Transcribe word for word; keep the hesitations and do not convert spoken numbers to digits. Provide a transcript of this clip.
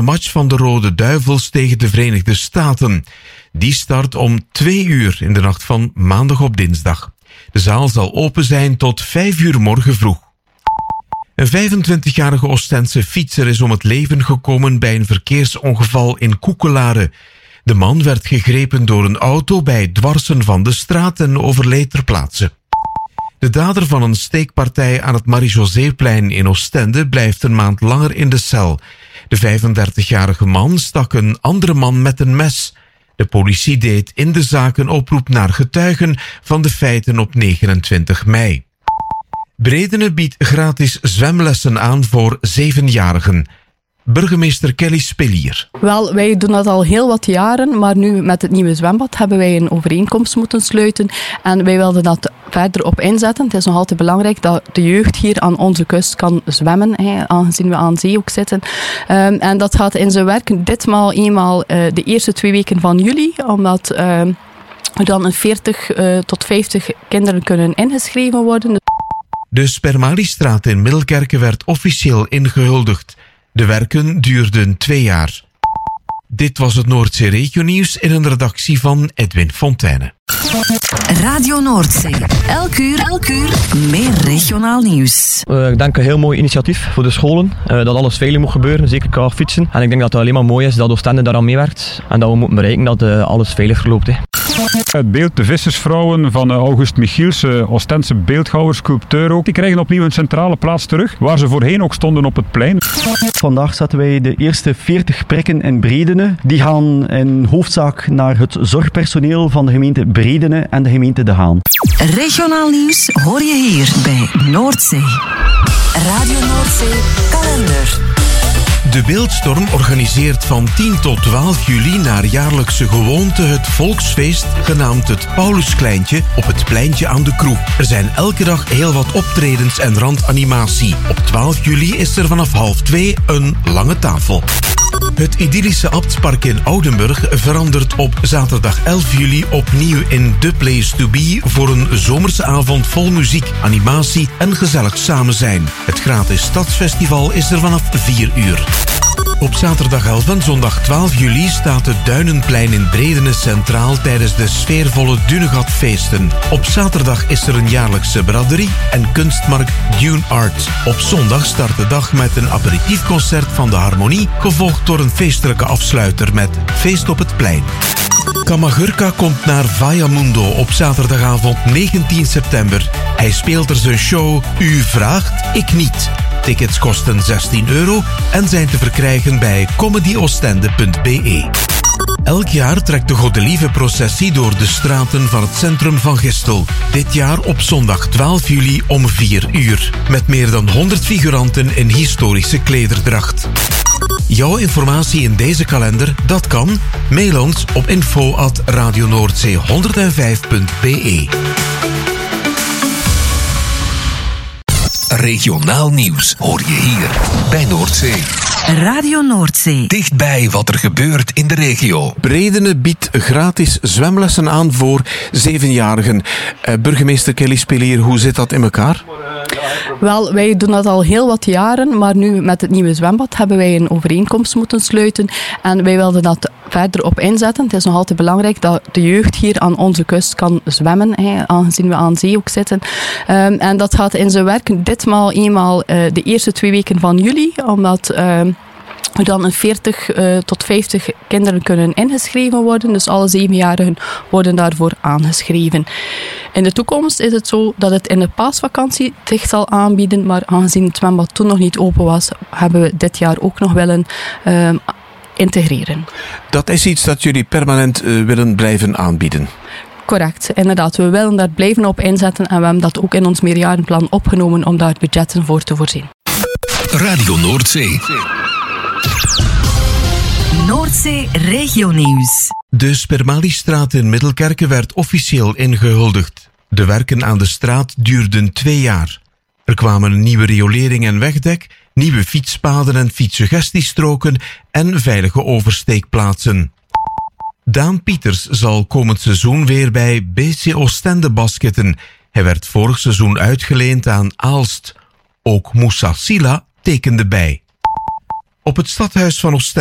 de match van de Rode Duivels tegen de Verenigde Staten. Die start om twee uur in de nacht van maandag op dinsdag. De zaal zal open zijn tot vijf uur morgen vroeg. Een vijfentwintigjarige Oostense fietser is om het leven gekomen bij een verkeersongeval in Koekelare. De man werd gegrepen door een auto bij het dwarsen van de straat en overleed ter plaatse. De dader van een steekpartij aan het Marie-Joséplein in Oostende blijft een maand langer in de cel. De vijfendertigjarige man stak een andere man met een mes. De politie deed in de zaak een oproep naar getuigen van de feiten op negenentwintig mei. Bredene biedt gratis zwemlessen aan voor zevenjarigen. Burgemeester Kelly Spilier. Wel, wij doen dat al heel wat jaren, maar nu met het nieuwe zwembad hebben wij een overeenkomst moeten sluiten en wij wilden dat verder op inzetten. Het is nog altijd belangrijk dat de jeugd hier aan onze kust kan zwemmen, hè, aangezien we aan zee ook zitten. Um, en dat gaat in zijn werk ditmaal eenmaal uh, de eerste twee weken van juli, omdat uh, er dan een veertig uh, tot vijftig kinderen kunnen ingeschreven worden. De Spermalistraat in Middelkerke werd officieel ingehuldigd. De werken duurden twee jaar. Dit was het Noordzee Regionieuws in een redactie van Edwin Fontijne. Radio Noordzee. Elk uur, elk uur meer regionaal nieuws. Uh, ik denk een heel mooi initiatief voor de scholen. Uh, dat alles veilig moet gebeuren, zeker qua fietsen. En ik denk dat het alleen maar mooi is dat Oostende daaraan meewerkt. En dat we moeten bereiken dat uh, alles veilig verloopt. Hè. Het beeld De Vissersvrouwen van August Michiels, Oostense beeldhouwer, sculpteur ook, die krijgen opnieuw een centrale plaats terug, waar ze voorheen ook stonden op het plein. Vandaag zetten wij de eerste veertig prikken in Bredene. Die gaan in hoofdzaak naar het zorgpersoneel van de gemeente Bredene en de gemeente De Haan. Regionaal nieuws hoor je hier bij Noordzee. Radio Noordzee kalender. De Beeldstorm organiseert van tien tot twaalf juli naar jaarlijkse gewoonte het volksfeest genaamd het Pauluskleintje op het pleintje aan de Kroeg. Er zijn elke dag heel wat optredens en randanimatie. Op twaalf juli is er vanaf half twee een lange tafel. Het idyllische Abtspark in Oudenburg verandert op zaterdag elf juli opnieuw in The Place to Be voor een zomerse avond vol muziek, animatie en gezellig samen zijn. Het gratis stadsfestival is er vanaf vier uur. Op zaterdag elf en zondag twaalf juli staat het Duinenplein in Bredene centraal tijdens de sfeervolle Dunegatfeesten. Op zaterdag is er een jaarlijkse braderie en kunstmarkt Dune Art. Op zondag start de dag met een aperitiefconcert van de Harmonie, gevolgd door een feestelijke afsluiter met Feest op het Plein. Kamagurka komt naar Vajamundo op zaterdagavond negentien september. Hij speelt er zijn show U vraagt, ik niet. Tickets kosten zestien euro en zijn te verkrijgen bij comedy oostende punt b e. Elk jaar trekt de Godelieve-processie door de straten van het centrum van Gistel. Dit jaar op zondag twaalf juli om vier uur. Met meer dan honderd figuranten in historische klederdracht. Jouw informatie in deze kalender, dat kan. Mail ons op info at radionoordzee honderdvijf punt b e. Regionaal nieuws hoor je hier bij Noordzee. Radio Noordzee. Dichtbij wat er gebeurt in de regio. Bredene biedt gratis zwemlessen aan voor zevenjarigen. Uh, burgemeester Kelly Spilier, hoe zit dat in elkaar? Wel, wij doen dat al heel wat jaren, maar nu met het nieuwe zwembad hebben wij een overeenkomst moeten sluiten en wij wilden dat verder op inzetten. Het is nog altijd belangrijk dat de jeugd hier aan onze kust kan zwemmen, hè, aangezien we aan zee ook zitten. Um, en dat gaat in zijn werk ditmaal eenmaal uh, de eerste twee weken van juli, omdat uh, er dan een veertig uh, tot vijftig kinderen kunnen ingeschreven worden. Dus alle zevenjarigen worden daarvoor aangeschreven. In de toekomst is het zo dat het in de paasvakantie zich zal aanbieden, maar aangezien het zwembad toen nog niet open was, hebben we dit jaar ook nog willen uh, integreren. Dat is iets dat jullie permanent uh, willen blijven aanbieden? Correct, inderdaad. We willen daar blijven op inzetten en we hebben dat ook in ons meerjarenplan opgenomen om daar budgetten voor te voorzien. Radio Noordzee. Noordzee Regionieuws. De Spermalistraat in Middelkerke werd officieel ingehuldigd. De werken aan de straat duurden twee jaar. Er kwamen een nieuwe riolering en wegdek, nieuwe fietspaden en fietssuggestiestroken en veilige oversteekplaatsen. Daan Pieters zal komend seizoen weer bij B C Oostende basketten. Hij werd vorig seizoen uitgeleend aan Aalst. Ook Moussa Silla tekende bij. Op het stadhuis van Oostende